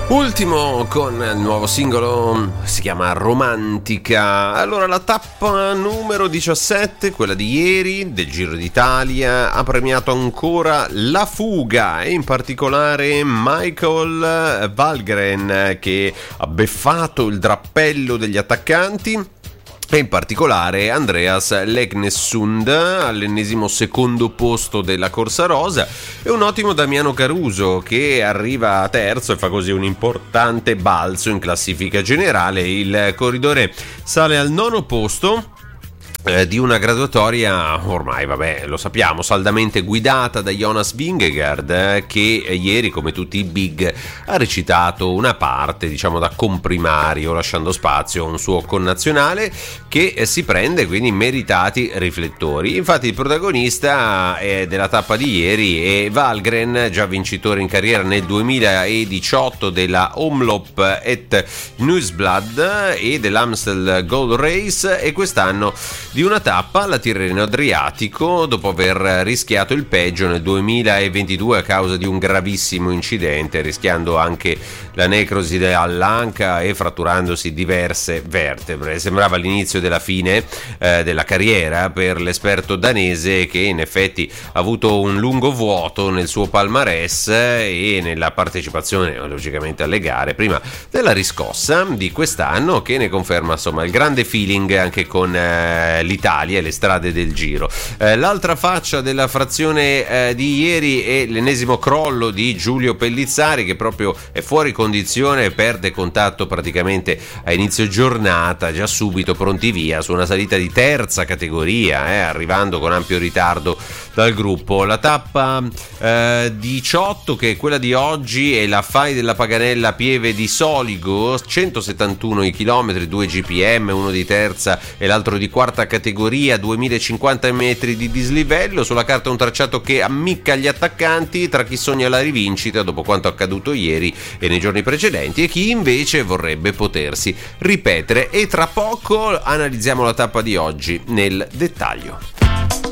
Ultimo con il nuovo singolo, si chiama Romantica. Allora, la tappa numero 17, quella di ieri del Giro d'Italia, ha premiato ancora la fuga e in particolare Michael Valgren, che ha beffato il drappello degli attaccanti. E in particolare Andreas Leknessund all'ennesimo secondo posto della corsa rosa e un ottimo Damiano Caruso che arriva terzo e fa così un importante balzo in classifica generale. Il corridore sale al nono posto di una graduatoria ormai, lo sappiamo, saldamente guidata da Jonas Vingegaard, che ieri, come tutti i big, ha recitato una parte, diciamo, da comprimario, lasciando spazio a un suo connazionale che si prende quindi meritati riflettori. Infatti il protagonista della tappa di ieri è Valgren, già vincitore in carriera nel 2018 della Omloop et Nieuwsblad e dell'Amstel Gold Race, e quest'anno di una tappa alla Tirreno Adriatico dopo aver rischiato il peggio nel 2022 a causa di un gravissimo incidente, rischiando anche la necrosi all'anca e fratturandosi diverse vertebre. Sembrava l'inizio della fine della carriera per l'esperto danese, che in effetti ha avuto un lungo vuoto nel suo palmarès e nella partecipazione logicamente alle gare prima della riscossa di quest'anno, che ne conferma insomma il grande feeling anche con l'Italia e le strade del Giro. L'altra faccia della frazione di ieri è l'ennesimo crollo di Giulio Pellizzari, che proprio è fuori condizione, perde contatto praticamente a inizio giornata, già subito pronti via su una salita di terza categoria, arrivando con ampio ritardo dal gruppo. La tappa 18, che è quella di oggi, è la FAI della Paganella Pieve di Soligo, 171 i chilometri, 2 GPM, uno di terza e l'altro di quarta categoria, 2050 metri di dislivello. Sulla carta un tracciato che ammicca gli attaccanti tra chi sogna la rivincita dopo quanto accaduto ieri e nei giorni precedenti e chi invece vorrebbe potersi ripetere. E tra poco analizziamo la tappa di oggi nel dettaglio.